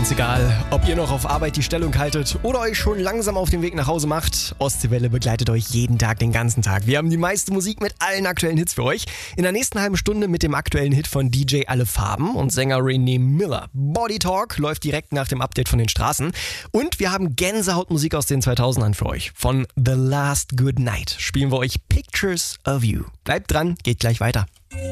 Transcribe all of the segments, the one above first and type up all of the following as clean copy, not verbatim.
Ganz egal, ob ihr noch auf Arbeit die Stellung haltet oder euch schon langsam auf den Weg nach Hause macht, Ostseewelle begleitet euch jeden Tag, den ganzen Tag. Wir haben die meiste Musik mit allen aktuellen Hits für euch. In der nächsten halben Stunde mit dem aktuellen Hit von DJ Alle Farben und Sänger René Miller. Body Talk läuft direkt nach dem Update von den Straßen. Und wir haben Gänsehautmusik aus den 2000ern für euch. Von The Last Good Night spielen wir euch Pictures of You. Bleibt dran, geht gleich weiter.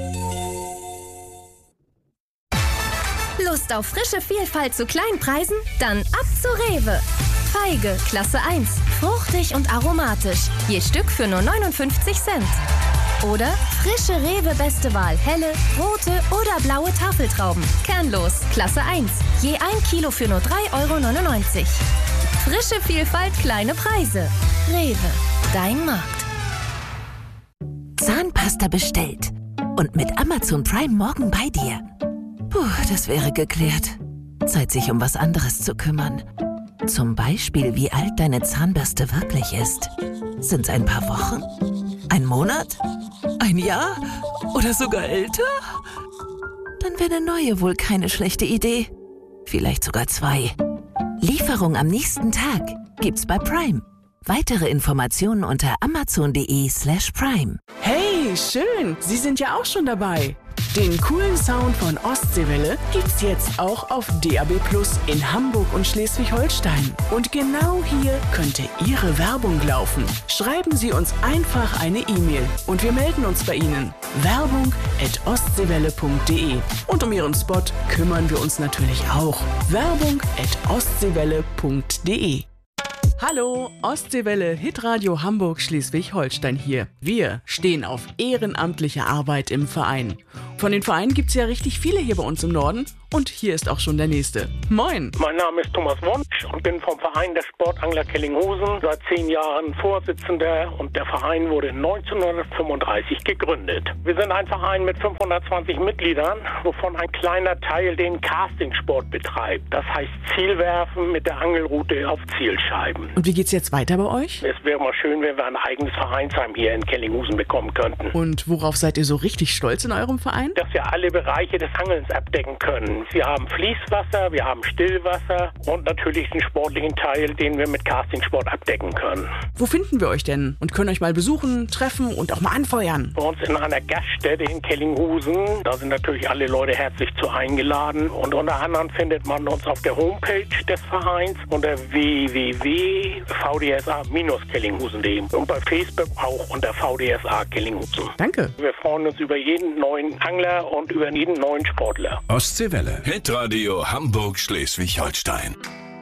Lust auf frische Vielfalt zu Kleinpreisen? Dann ab zu Rewe. Feige, Klasse 1. Fruchtig und aromatisch. Je Stück für nur 59 Cent. Oder frische Rewe Beste Wahl. Helle, rote oder blaue Tafeltrauben. Kernlos, Klasse 1. Je 1 Kilo für nur 3,99 €. Frische Vielfalt, kleine Preise. Rewe, dein Markt. Zahnpasta bestellt. Und mit Amazon Prime morgen bei dir. Puh, das wäre geklärt. Zeit, sich um was anderes zu kümmern. Zum Beispiel, wie alt deine Zahnbürste wirklich ist. Sind's ein paar Wochen? Ein Monat? Ein Jahr? Oder sogar älter? Dann wäre eine neue wohl keine schlechte Idee. Vielleicht sogar 2. Lieferung am nächsten Tag gibt's bei Prime. Weitere Informationen unter amazon.de/prime. Hey, schön! Sie sind ja auch schon dabei. Den coolen Sound von Ostseewelle gibt's jetzt auch auf DAB+ in Hamburg und Schleswig-Holstein. Und genau hier könnte Ihre Werbung laufen. Schreiben Sie uns einfach eine E-Mail und wir melden uns bei Ihnen. Werbung@ostseewelle.de. Und um Ihren Spot kümmern wir uns natürlich auch. Werbung@ostseewelle.de. Hallo, Ostseewelle, Hitradio Hamburg Schleswig-Holstein hier. Wir stehen auf ehrenamtliche Arbeit im Verein. Von den Vereinen gibt's ja richtig viele hier bei uns im Norden. Und hier ist auch schon der nächste. Moin! Mein Name ist Thomas Wunsch und bin vom Verein der Sportangler Kellinghusen seit 10 Jahren Vorsitzender und der Verein wurde 1935 gegründet. Wir sind ein Verein mit 520 Mitgliedern, wovon ein kleiner Teil den Castingsport betreibt. Das heißt Zielwerfen mit der Angelrute auf Zielscheiben. Und wie geht's jetzt weiter bei euch? Es wäre mal schön, wenn wir ein eigenes Vereinsheim hier in Kellinghusen bekommen könnten. Und worauf seid ihr so richtig stolz in eurem Verein? Dass wir alle Bereiche des Angelns abdecken können. Wir haben Fließwasser, wir haben Stillwasser und natürlich den sportlichen Teil, den wir mit Castingsport abdecken können. Wo finden wir euch denn und können euch mal besuchen, treffen und auch mal anfeuern? Bei uns in einer Gaststätte in Kellinghusen. Da sind natürlich alle Leute herzlich zu eingeladen. Und unter anderem findet man uns auf der Homepage des Vereins unter www.vdsa-kellinghusen.de und bei Facebook auch unter VDSA Kellinghusen. Danke. Wir freuen uns über jeden neuen Angler und über jeden neuen Sportler. Ostseewelle. Hitradio Hamburg Schleswig-Holstein.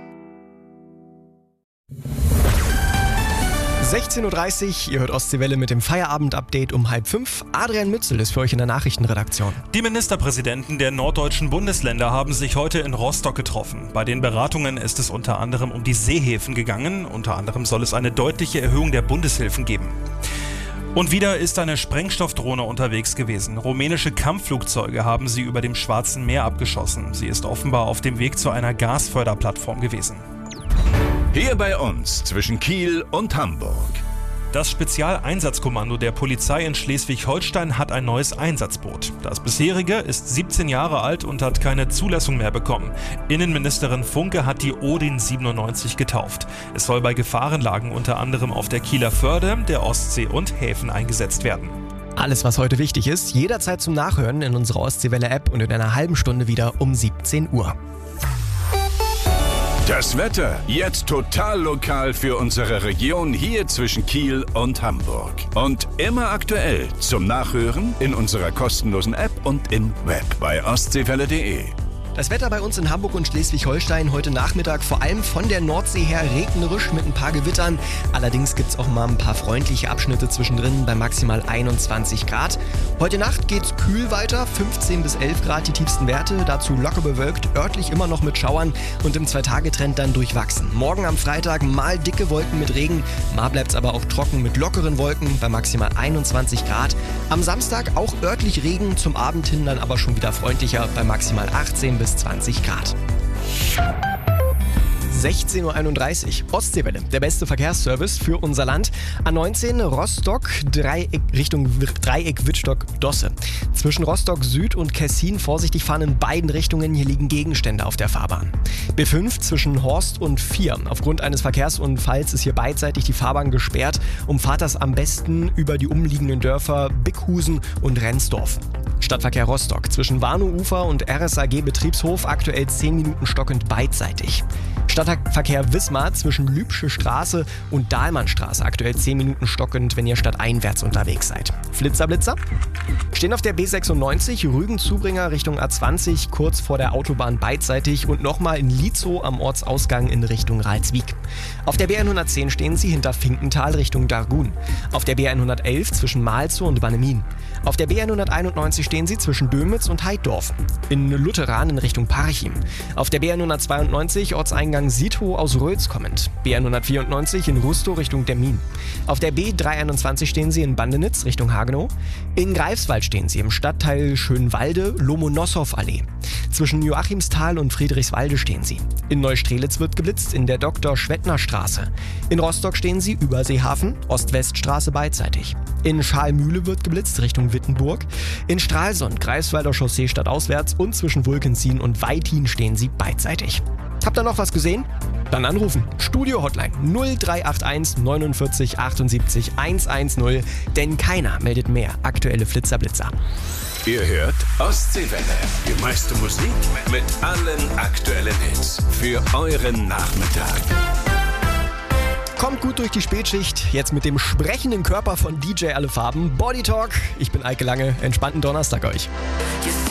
16:30 Uhr, ihr hört Ostseewelle mit dem Feierabend-Update um 4:30. Adrian Mützel ist für euch in der Nachrichtenredaktion. Die Ministerpräsidenten der norddeutschen Bundesländer haben sich heute in Rostock getroffen. Bei den Beratungen ist es unter anderem um die Seehäfen gegangen. Unter anderem soll es eine deutliche Erhöhung der Bundeshilfen geben. Und wieder ist eine Sprengstoffdrohne unterwegs gewesen. Rumänische Kampfflugzeuge haben sie über dem Schwarzen Meer abgeschossen. Sie ist offenbar auf dem Weg zu einer Gasförderplattform gewesen. Hier bei uns zwischen Kiel und Hamburg. Das Spezialeinsatzkommando der Polizei in Schleswig-Holstein hat ein neues Einsatzboot. Das bisherige ist 17 Jahre alt und hat keine Zulassung mehr bekommen. Innenministerin Funke hat die Odin 97 getauft. Es soll bei Gefahrenlagen unter anderem auf der Kieler Förde, der Ostsee und Häfen eingesetzt werden. Alles, was heute wichtig ist, jederzeit zum Nachhören in unserer Ostseewelle-App und in einer halben Stunde wieder um 17 Uhr. Das Wetter jetzt total lokal für unsere Region hier zwischen Kiel und Hamburg. Und immer aktuell zum Nachhören in unserer kostenlosen App und im Web bei ostseewelle.de. Das Wetter bei uns in Hamburg und Schleswig-Holstein heute Nachmittag vor allem von der Nordsee her regnerisch mit ein paar Gewittern. Allerdings gibt es auch mal ein paar freundliche Abschnitte zwischendrin bei maximal 21 Grad. Heute Nacht geht's kühl weiter, 15 bis 11 Grad die tiefsten Werte, dazu locker bewölkt, örtlich immer noch mit Schauern und im 2-Tage-Trend dann durchwachsen. Morgen am Freitag mal dicke Wolken mit Regen, mal bleibt es aber auch trocken mit lockeren Wolken bei maximal 21 Grad. Am Samstag auch örtlich Regen, zum Abend hin dann aber schon wieder freundlicher bei maximal 18 bis 20 Grad. 16.31 Uhr. Ostseewelle, der beste Verkehrsservice für unser Land. A19 Rostock, Richtung Dreieck-Wittstock-Dosse. Zwischen Rostock Süd und Kessin vorsichtig fahren in beiden Richtungen. Hier liegen Gegenstände auf der Fahrbahn. B5 zwischen Horst und Vier. Aufgrund eines Verkehrsunfalls ist hier beidseitig die Fahrbahn gesperrt. Umfahrt das am besten über die umliegenden Dörfer Bickhusen und Rendsdorf. Stadtverkehr Rostock zwischen Warnow-Ufer und RSAG Betriebshof aktuell 10 Minuten stockend beidseitig. Stadtverkehr Wismar zwischen Lübsche Straße und Dahlmannstraße aktuell 10 Minuten stockend, wenn ihr stadteinwärts unterwegs seid. Flitzer stehen auf der B96 Rügen-Zubringer Richtung A20 kurz vor der Autobahn beidseitig und nochmal in Lietzow am Ortsausgang in Richtung Ralswiek. Auf der B110 stehen sie hinter Finkenthal Richtung Dargun. Auf der B111 zwischen Malzow und Bannemin. Auf der B191 stehen sie zwischen Dömitz und Heiddorf. In Lutheran in Richtung Parchim. Auf der B192 Ortseingang Siethow aus Röls kommend. B194 in Rustow Richtung Demmin. Auf der B321 stehen sie in Bandenitz Richtung Hagenow. In Greifswald stehen sie im Stadtteil Schönwalde, Lomonossow-Allee. Zwischen Joachimsthal und Friedrichswalde stehen sie. In Neustrelitz wird geblitzt in der Dr.-Schwettner-Straße. In Rostock stehen sie Überseehafen, Ost-West-Straße beidseitig. In Schalmühle wird geblitzt Richtung Wittenburg. In Stralsund, Greifswalder Chaussee stadtauswärts und zwischen Wulkenzien und Weithin stehen sie beidseitig. Habt ihr noch was gesehen? Dann anrufen. Studio Hotline 0381 49 78 110, denn keiner meldet mehr aktuelle Flitzer-Blitzer. Ihr hört Ostseewelle, die meiste Musik mit allen aktuellen Hits für euren Nachmittag. Kommt gut durch die Spätschicht, jetzt mit dem sprechenden Körper von DJ Alle Farben, Body Talk. Ich bin Eike Lange, entspannten Donnerstag euch.